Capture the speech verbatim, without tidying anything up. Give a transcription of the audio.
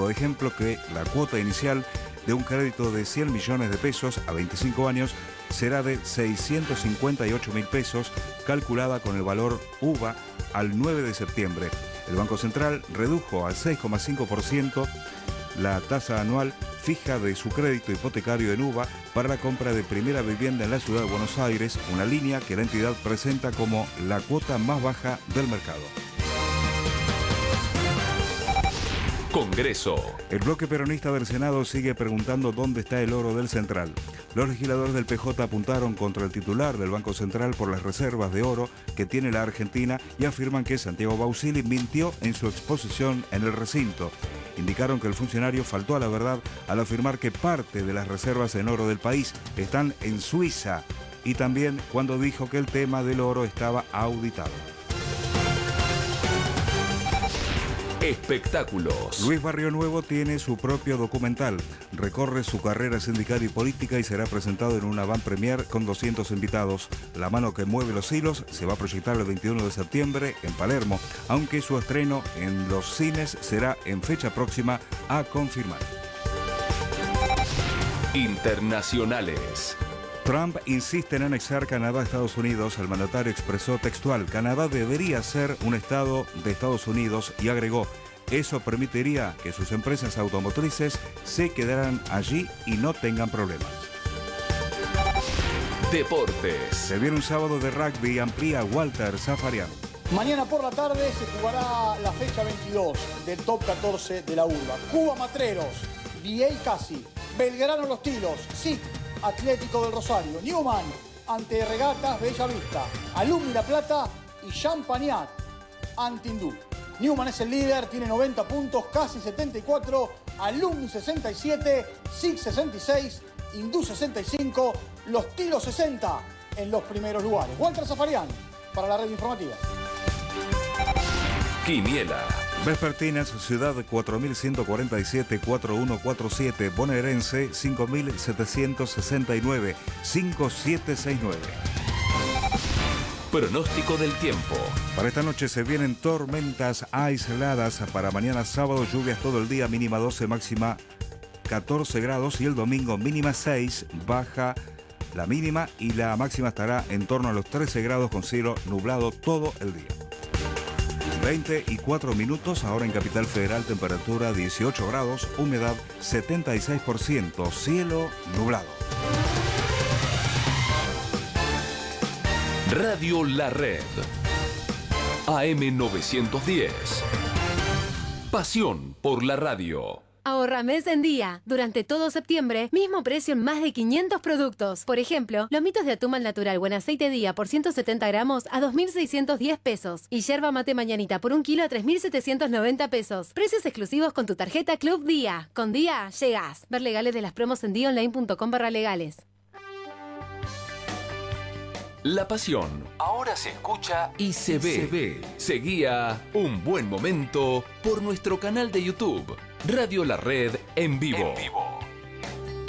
por ejemplo, que la cuota inicial de un crédito de cien millones de pesos a veinticinco años será de seiscientos cincuenta y ocho mil pesos, calculada con el valor U V A al nueve de septiembre. El Banco Central redujo al seis coma cinco por ciento la tasa anual fija de su crédito hipotecario en U V A para la compra de primera vivienda en la ciudad de Buenos Aires, una línea que la entidad presenta como la cuota más baja del mercado. Congreso. El bloque peronista del Senado sigue preguntando dónde está el oro del Central. Los legisladores del P J apuntaron contra el titular del Banco Central por las reservas de oro que tiene la Argentina y afirman que Santiago Bausili mintió en su exposición en el recinto. Indicaron que el funcionario faltó a la verdad al afirmar que parte de las reservas en oro del país están en Suiza y también cuando dijo que el tema del oro estaba auditado. Espectáculos. Luis Barrio Nuevo tiene su propio documental. Recorre su carrera sindical y política y será presentado en una van premier con doscientos invitados. La mano que mueve los hilos se va a proyectar el veintiuno de septiembre en Palermo, aunque su estreno en los cines será en fecha próxima a confirmar. Internacionales. Trump insiste en anexar Canadá a Estados Unidos. El mandatario expresó textual: Canadá debería ser un estado de Estados Unidos, y agregó: eso permitiría que sus empresas automotrices se quedaran allí y no tengan problemas. Deportes. Se viene un sábado de rugby, amplía Walter Zafarian. Mañana por la tarde se jugará la fecha veintidós del top catorce de la urba. Cuba Matreros, V A Casi, Belgrano Los Tilos, S I C Atlético del Rosario, Newman ante Regatas Bella Vista, Alumni La Plata y Champagnat ante Hindú. Newman es el líder, tiene noventa puntos, Casi setenta y cuatro, Alumni sesenta y siete, S I C sesenta y seis, Hindú sesenta y cinco, Los Tilos sesenta en los primeros lugares. Walter Zafarian para la red informativa. Quiniela. Vespertinas, Ciudad cuatro mil ciento cuarenta y siete, cuatro mil ciento cuarenta y siete, Bonaerense cinco mil setecientos sesenta y nueve, cinco mil setecientos sesenta y nueve. Pronóstico del tiempo. Para esta noche se vienen tormentas aisladas. Para mañana sábado, lluvias todo el día, mínima doce, máxima catorce grados, y el domingo mínima seis, baja la mínima y la máxima estará en torno a los trece grados con cielo nublado todo el día. veinte y cuatro minutos, ahora en Capital Federal, temperatura dieciocho grados, humedad setenta y seis por ciento, cielo nublado. Radio La Red. A M novecientos diez. Pasión por la radio. Ahorra mes en día. Durante todo septiembre, mismo precio en más de quinientos productos. Por ejemplo, lomitos de atún al natural buen aceite día por ciento setenta gramos a dos mil seiscientos diez pesos. Y yerba mate mañanita por un kilo a tres mil setecientos noventa pesos. Precios exclusivos con tu tarjeta Club Día. Con Día, llegás. Ver legales de las promos en día online punto com barra legales. La pasión ahora se escucha y se ve. Se ve. Seguía Un Buen Momento por nuestro canal de YouTube. Radio La Red en vivo. En vivo.